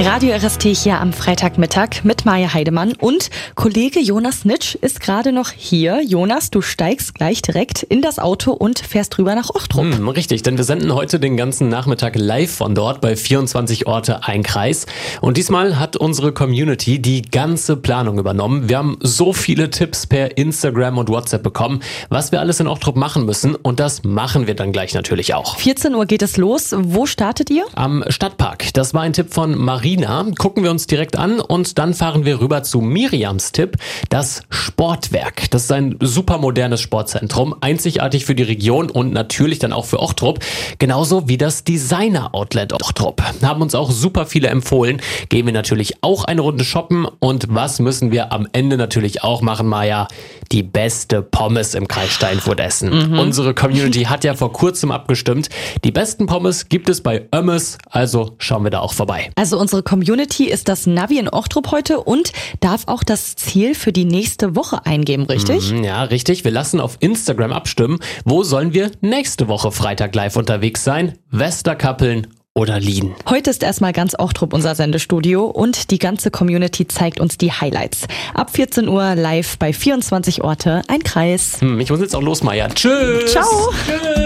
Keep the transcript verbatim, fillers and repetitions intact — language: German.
Radio R S T hier am Freitagmittag mit Maja Heidemann und Kollege Jonas Nitsch ist gerade noch hier. Jonas, du steigst gleich direkt in das Auto und fährst rüber nach Ochtrup. Hm, richtig, denn wir senden heute den ganzen Nachmittag live von dort bei vierundzwanzig Orte, ein Kreis. Und diesmal hat unsere Community die ganze Planung übernommen. Wir haben so viele Tipps per Instagram und WhatsApp bekommen, was wir alles in Ochtrup machen müssen. Und das machen wir dann gleich natürlich auch. vierzehn Uhr geht es los. Wo startet ihr? Am Stadtpark. Das war ein Tipp von Marina. Gucken wir uns direkt an und dann fahren wir rüber zu Miriams Tipp, das Sportwerk. Das ist ein super modernes Sportzentrum, einzigartig für die Region und natürlich dann auch für Ochtrup. Genauso wie das Designer-Outlet Ochtrup. Haben uns auch super viele empfohlen. Gehen wir natürlich auch eine Runde shoppen. Und was müssen wir am Ende natürlich auch machen, Maja? Die beste Pommes im Kreis Steinfurt essen. Mhm. Unsere Community hat ja vor kurzem abgestimmt. Die besten Pommes gibt es bei Ömmes, also schauen wir da auch vorbei. Also unsere Community ist das Navi in Ochtrup heute und darf auch das Ziel für die nächste Woche eingeben, richtig? Mhm, ja, richtig. Wir lassen auf Instagram abstimmen. Wo sollen wir nächste Woche Freitag live unterwegs sein? Westerkappeln oder Lien? Heute ist erstmal ganz Ochtrup unser Sendestudio und die ganze Community zeigt uns die Highlights. Ab vierzehn Uhr live bei vierundzwanzig Orte, ein Kreis. Hm, ich muss jetzt auch los, Maja. Tschüss. Ciao. Tschüss.